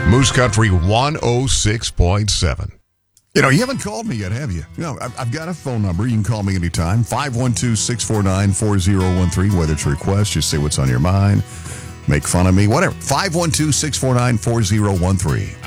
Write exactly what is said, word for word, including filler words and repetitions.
Moose Country one oh six point seven. You know, you haven't called me yet, have you? You know, I've, I've got a phone number. You can call me anytime. five one two, six four nine, four oh one three. Whether it's a request, just say what's on your mind. Make fun of me, whatever. five one two, six four nine, four oh one three.